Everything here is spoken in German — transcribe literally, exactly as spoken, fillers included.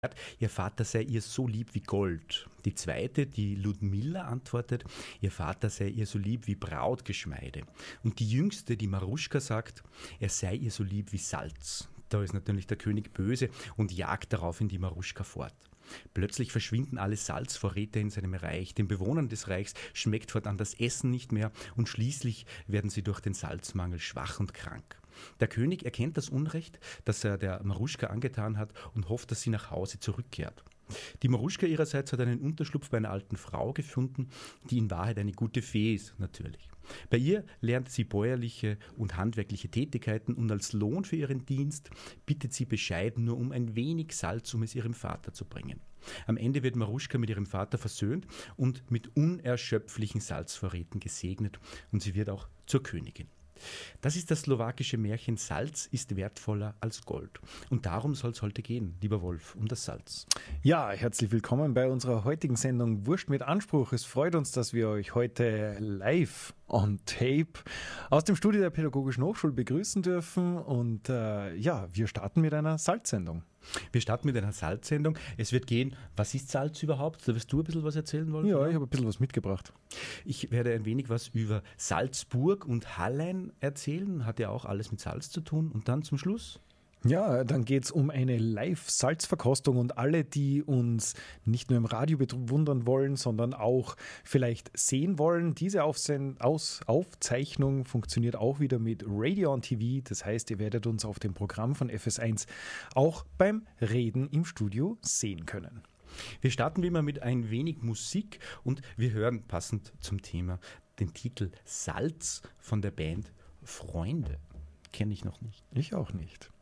Ihr Vater sei ihr so lieb wie Gold. Die zweite, die Ludmilla, antwortet, ihr Vater sei ihr so lieb wie Brautgeschmeide. Und die jüngste, die Maruschka, sagt, er sei ihr so lieb wie Salz. Da ist natürlich der König böse und jagt daraufhin die Maruschka fort. Plötzlich verschwinden alle Salzvorräte in seinem Reich. Den Bewohnern des Reichs schmeckt fortan das Essen nicht mehr und schließlich werden sie durch den Salzmangel schwach und krank. Der König erkennt das Unrecht, das er der Maruschka angetan hat und hofft, dass sie nach Hause zurückkehrt. Die Maruschka ihrerseits hat einen Unterschlupf bei einer alten Frau gefunden, die in Wahrheit eine gute Fee ist, natürlich. Bei ihr lernt sie bäuerliche und handwerkliche Tätigkeiten und als Lohn für ihren Dienst bittet sie bescheiden nur um ein wenig Salz, um es ihrem Vater zu bringen. Am Ende wird Maruschka mit ihrem Vater versöhnt und mit unerschöpflichen Salzvorräten gesegnet und sie wird auch zur Königin. Das ist das slowakische Märchen Salz ist wertvoller als Gold. Und darum soll es heute gehen, lieber Wolf, um das Salz. Ja, herzlich willkommen bei unserer heutigen Sendung Wurst mit Anspruch. Es freut uns, dass wir euch heute live on tape aus dem Studio der Pädagogischen Hochschule begrüßen dürfen. Und äh, ja, wir starten mit einer Salzsendung. Wir starten mit einer Salzsendung. Es wird gehen, was ist Salz überhaupt? Da wirst du ein bisschen was erzählen wollen? Ja, ich habe ein bisschen was mitgebracht. Ich werde ein wenig was über Salzburg und Hallein erzählen. Hat ja auch alles mit Salz zu tun. Und dann zum Schluss? Ja, dann geht es um eine Live-Salzverkostung und alle, die uns nicht nur im Radio bewundern wollen, sondern auch vielleicht sehen wollen. Diese Aufse- Aus- Aufzeichnung funktioniert auch wieder mit Radio on T V. Das heißt, ihr werdet uns auf dem Programm von F S eins auch beim Reden im Studio sehen können. Wir starten wie immer mit ein wenig Musik und wir hören passend zum Thema den Titel Salz von der Band Freunde. Kenne ich noch nicht. Ich auch nicht.